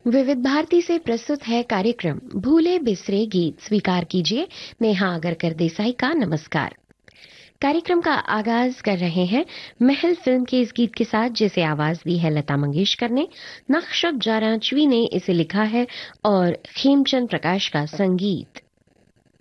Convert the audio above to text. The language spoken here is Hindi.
विविध भारती से प्रस्तुत है कार्यक्रम भूले बिसरे गीत। स्वीकार कीजिए नेहा आगरकर देसाई का नमस्कार। कार्यक्रम का आगाज कर रहे हैं महल फिल्म के इस गीत के साथ, जिसे आवाज दी है लता मंगेशकर ने। नक्शब जारांचवी ने इसे लिखा है और खेमचंद प्रकाश का संगीत।